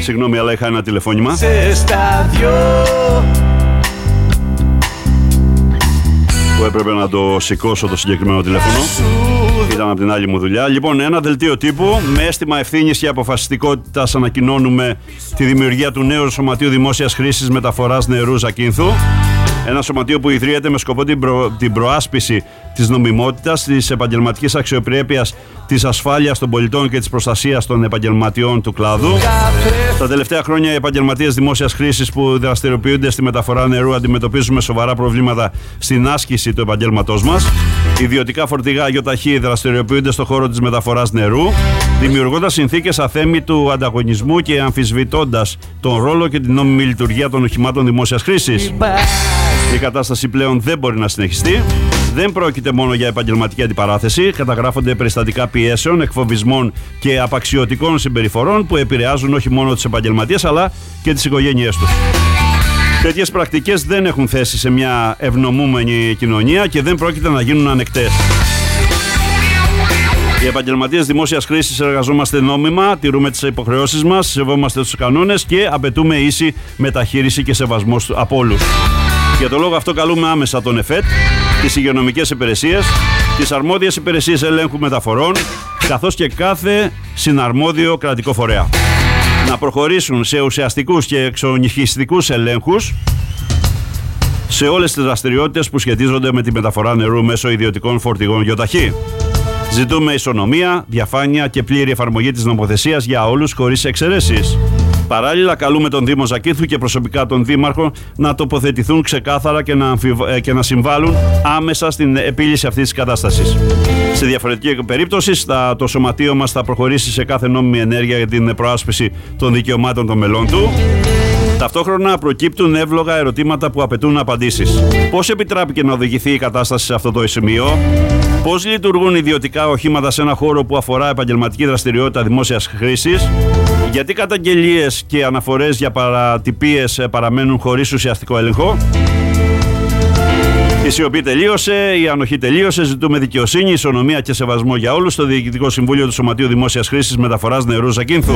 Συγγνώμη, αλλά είχα ένα τηλεφώνημα. Που έπρεπε να το σηκώσω το συγκεκριμένο τηλέφωνο. Ήταν από την άλλη μου δουλειά. Λοιπόν, ένα δελτίο τύπου με αίσθημα ευθύνης και αποφασιστικότητας ανακοινώνουμε τη δημιουργία του νέου Σωματείου Δημόσιας Χρήσης Μεταφοράς Νερού Ζακίνθου. Ένα σωματείο που ιδρύεται με σκοπό την προάσπιση της νομιμότητας, της επαγγελματικής αξιοπρέπειας, της ασφάλειας των πολιτών και της προστασίας των επαγγελματιών του κλάδου. Τα τελευταία χρόνια οι επαγγελματίες δημόσιας χρήσης που δραστηριοποιούνται στη μεταφορά νερού αντιμετωπίζουμε σοβαρά προβλήματα στην άσκηση του επαγγέλματός μας. Ιδιωτικά φορτηγά ΙΟΤΑΧΗ δραστηριοποιούνται στον χώρο της μεταφοράς νερού, δημιουργώντας συνθήκες αθέμητου ανταγωνισμού και αμφισβητώντας τον ρόλο και την νόμιμη λειτουργία των οχημάτων δημόσιας χρήσης. Η κατάσταση πλέον δεν μπορεί να συνεχιστεί. Δεν πρόκειται μόνο για επαγγελματική αντιπαράθεση. Καταγράφονται περιστατικά πιέσεων, εκφοβισμών και απαξιωτικών συμπεριφορών που επηρεάζουν όχι μόνο τους επαγγελματίες αλλά και τις οικογένειές τους. Τέτοιες πρακτικές δεν έχουν θέση σε μια ευνομούμενη κοινωνία και δεν πρόκειται να γίνουν ανεκτές. Οι επαγγελματίες δημόσιας χρήσης εργαζόμαστε νόμιμα, τηρούμε τις υποχρεώσεις μας, σεβόμαστε τους κανόνες και απαιτούμε ίση μεταχείριση και σεβασμό από όλους. Για τον λόγο αυτό καλούμε άμεσα τον ΕΦΕΤ, τις υγειονομικές υπηρεσίες, τις αρμόδιες υπηρεσίες ελέγχου μεταφορών, καθώς και κάθε συναρμόδιο κρατικό φορέα να προχωρήσουν σε ουσιαστικούς και εξονυχιστικούς ελέγχους σε όλες τις δραστηριότητες που σχετίζονται με τη μεταφορά νερού μέσω ιδιωτικών φορτηγών ΙΟΤΑΧΗ. Ζητούμε ισονομία, διαφάνεια και πλήρη εφαρμογή της νομοθεσίας για όλους χωρίς εξαιρέσεις. Παράλληλα, καλούμε τον Δήμο Ζακίνθου και προσωπικά τον Δήμαρχο να τοποθετηθούν ξεκάθαρα και να συμβάλλουν άμεσα στην επίλυση αυτής της κατάστασης. Σε διαφορετική περίπτωση, το Σωματείο μας θα προχωρήσει σε κάθε νόμιμη ενέργεια για την προάσπιση των δικαιωμάτων των μελών του. Ταυτόχρονα προκύπτουν εύλογα ερωτήματα που απαιτούν απαντήσεις. Πώς επιτράπηκε να οδηγηθεί η κατάσταση σε αυτό το σημείο? Πώς λειτουργούν ιδιωτικά οχήματα σε ένα χώρο που αφορά επαγγελματική δραστηριότητα δημόσιας χρήσης? Γιατί καταγγελίες και αναφορές για παρατυπίες παραμένουν χωρίς ουσιαστικό έλεγχο? Η σιωπή τελείωσε, η ανοχή τελείωσε. Ζητούμε δικαιοσύνη, ισονομία και σεβασμό για όλους στο Διοικητικό Συμβούλιο του Σωματείου Δημόσιας Χρήσης Μεταφοράς Νερού Ζακίνθου.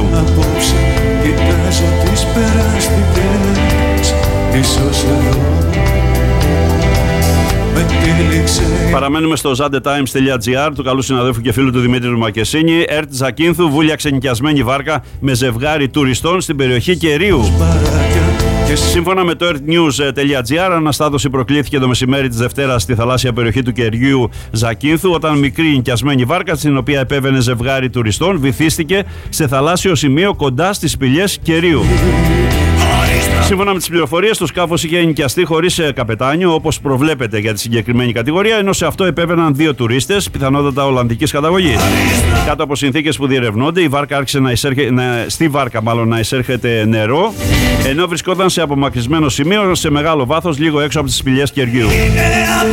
Παραμένουμε στο ZDTimes.gr του καλού συναδέλφου και φίλου του Δημήτρη Μακεσίνη. ΕΡΤ Ζακίνθου, βούλια ξενοικιασμένη βάρκα με ζευγάρι τουριστών στην περιοχή Κερίου. Σύμφωνα με το ERTnews.gr, αναστάτωση προκλήθηκε το μεσημέρι της Δευτέρας στη θαλάσσια περιοχή του Κεριού Ζακίνθου, όταν μικρή νοικιασμένη βάρκα, στην οποία επέβαινε ζευγάρι τουριστών, βυθίστηκε σε θαλάσσιο σημείο κοντά στις σπηλιές Κερίου. Σύμφωνα με τις πληροφορίες, το σκάφος είχε ενοικιαστεί χωρίς καπετάνιο, όπως προβλέπεται για τη συγκεκριμένη κατηγορία, ενώ σε αυτό επέβαιναν δύο τουρίστες, πιθανότατα ολλανδικής καταγωγής. Κάτω από συνθήκες που διερευνώνται, η βάρκα άρχισε στη βάρκα να εισέρχεται νερό, ενώ βρισκόταν σε απομακρυσμένο σημείο σε μεγάλο βάθος, λίγο έξω από τις σπηλιές Κεριού.